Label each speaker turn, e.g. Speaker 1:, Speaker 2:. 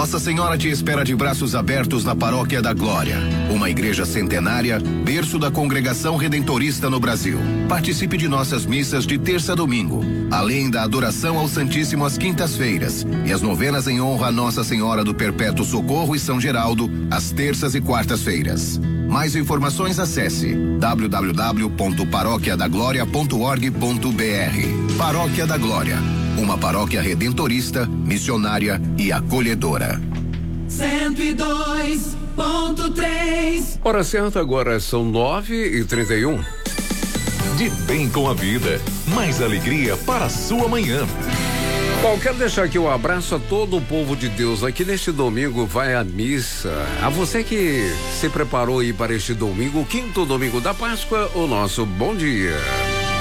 Speaker 1: Nossa Senhora te espera de braços abertos na Paróquia da Glória, uma igreja centenária, berço da congregação redentorista no Brasil. Participe de nossas missas de terça a domingo, além da adoração ao Santíssimo às quintas-feiras e as novenas em honra a Nossa Senhora do Perpétuo Socorro e São Geraldo, às terças e quartas-feiras. Mais informações, acesse www.paroquiadagloria.org.br. Paróquia da Glória, uma paróquia redentorista, missionária e acolhedora.
Speaker 2: 102.3.
Speaker 3: Hora certa agora são 9h31.
Speaker 4: De bem com a vida, mais alegria para a sua manhã.
Speaker 3: Bom, quero deixar aqui um abraço a todo o povo de Deus. Aqui neste domingo vai a missa. A você que se preparou aí para este domingo, o quinto domingo da Páscoa, o nosso bom dia.